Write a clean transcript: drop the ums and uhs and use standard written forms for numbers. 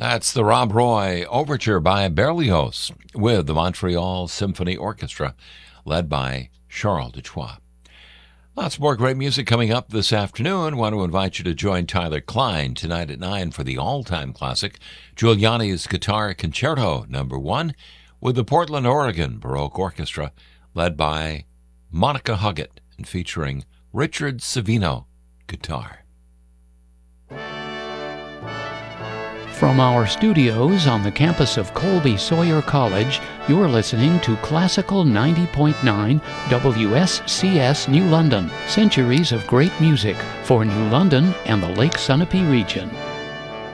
That's the Rob Roy Overture by Berlioz with the Montreal Symphony Orchestra, led by Charles Duchois. Lots more great music coming up this afternoon. Want to invite you to join Tyler Klein tonight at 9 for the all-time classic, Giuliani's Guitar Concerto No. 1, with the Portland, Oregon Baroque Orchestra, led by Monica Huggett and featuring Richard Savino, guitar. From our studios on the campus of Colby Sawyer College, you're listening to Classical 90.9 WSCS New London. Centuries of great music for New London and the Lake Sunapee region.